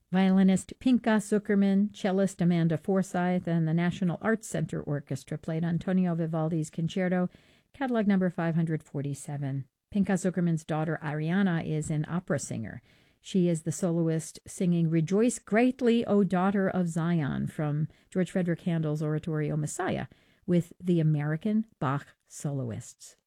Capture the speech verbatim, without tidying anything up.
Violinist Pinka Zuckerman, cellist Amanda Forsyth, and the National Arts Center Orchestra played Antonio Vivaldi's concerto, catalog number five hundred forty-seven. Pinka Zuckerman's daughter Ariana is an opera singer. She is the soloist singing Rejoice Greatly, O Daughter of Zion from George Frederick Handel's oratorio Messiah with the American Bach soloists.